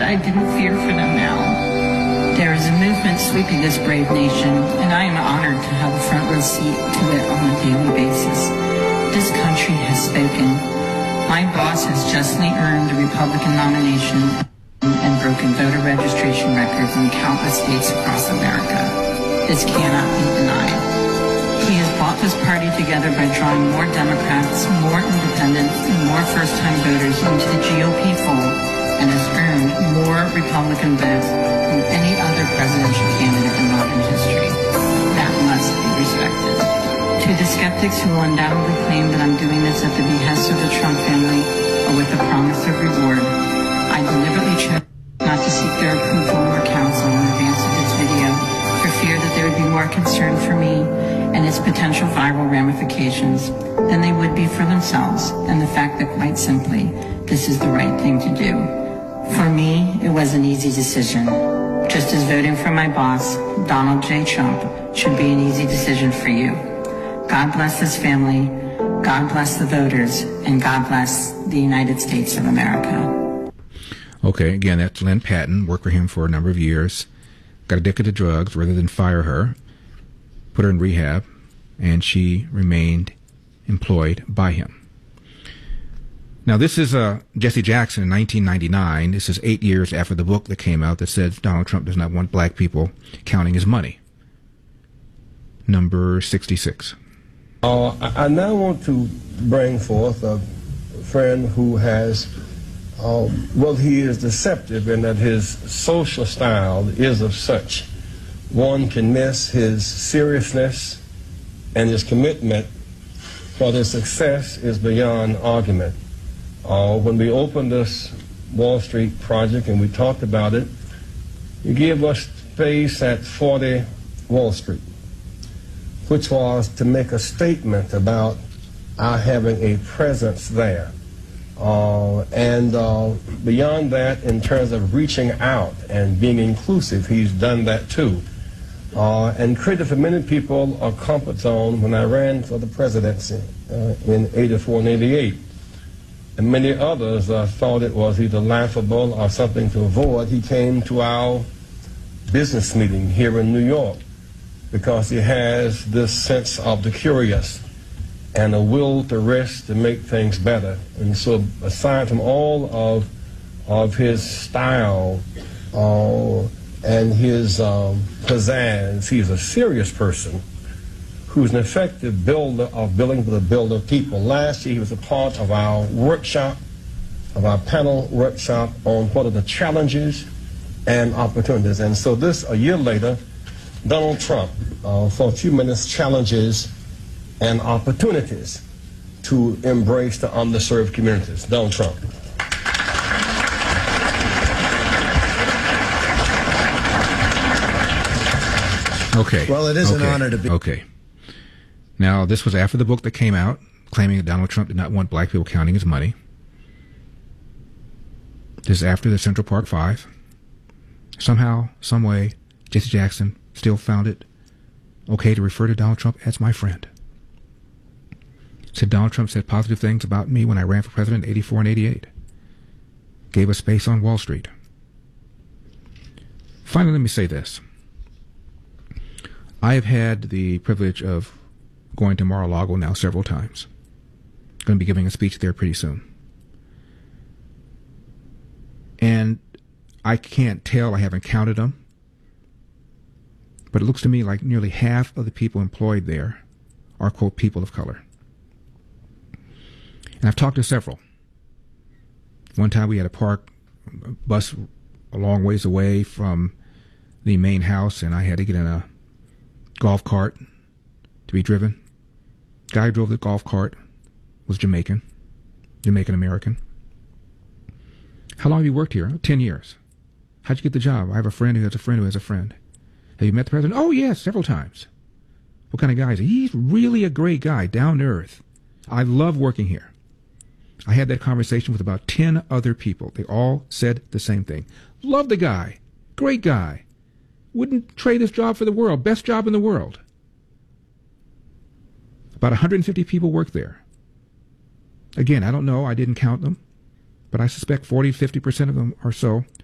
I didn't fear for them now. There is a movement sweeping this brave nation, and I am honored to have a front row seat to it on a daily basis. This country has spoken. My boss has justly earned the Republican nomination and broken voter registration records in countless states across America. This cannot be denied. He has brought this party together by drawing more Democrats, more independents, and more first-time voters into the GOP fold, and has earned more Republican votes than any other presidential candidate in modern history. That must be respected. To the skeptics who will undoubtedly claim that I'm doing this at the behest of the Trump family or with the promise of reward, I deliberately chose not to seek their approval or counsel in advance of this video for fear that they would be more concerned for me and its potential viral ramifications than they would be for themselves, and the fact that, quite simply, this is the right thing to do. For me, it was an easy decision. Just as voting for my boss, Donald J. Trump, should be an easy decision for you. God bless this family, God bless the voters, and God bless the United States of America. Okay, again, that's Lynn Patton, worked for him for a number of years, got addicted to drugs. Rather than fire her, put her in rehab, and she remained employed by him. Now, this is Jesse Jackson in 1999. This is 8 years after the book that came out that said Donald Trump does not want black people counting his money. Number 66. I now want to bring forth a friend who has, well, he is deceptive in that his social style is of such. One can miss his seriousness, and his commitment for their success is beyond argument. When we opened this Wall Street project and we talked about it, he gave us space at 40 Wall Street, which was to make a statement about our having a presence there. And beyond that, in terms of reaching out and being inclusive, he's done that too. And created for many people a comfort zone when I ran for the presidency in 84 and 88. And many others thought it was either laughable or something to avoid. He came to our business meeting here in New York because he has this sense of the curious and a will to risk to make things better. And so aside from all of his style and his pizzazz, he's a serious person who's an effective builder of building for the builder people. Last year he was a part of our workshop, of our panel workshop on what are the challenges and opportunities. And so this, a year later, Donald Trump, for a few minutes, challenges and opportunities to embrace the underserved communities. Donald Trump. Okay. Well, it is an honor to be. Okay. Now, this was after the book that came out, claiming that Donald Trump did not want black people counting his money. This is after the Central Park Five. Somehow, some way, Jesse Jackson still found it okay to refer to Donald Trump as my friend. Said Donald Trump said positive things about me when I ran for president in 84 and 88. Gave us space on Wall Street. Finally, let me say this. I have had the privilege of going to Mar-a-Lago now several times. Going to be giving a speech there pretty soon. And I can't tell, I haven't counted them, but it looks to me like nearly half of the people employed there are, quote, people of color. And I've talked to several. One time we had to park a bus a long ways away from the main house, and I had to get in a golf cart to be driven. Guy who drove the golf cart was Jamaican American. How long have you worked here? 10 years. How'd you get the job? I have a friend who has a friend who has a friend. Have you met the president? Oh, yes, several times. What kind of guy is he? He's really a great guy, down to earth. I love working here. I had that conversation with about 10 other people. They all said the same thing. Love the guy. Great guy. Wouldn't trade this job for the world. Best job in the world. About 150 people work there. Again, I don't know. I didn't count them. But I suspect 40, 50% of them or so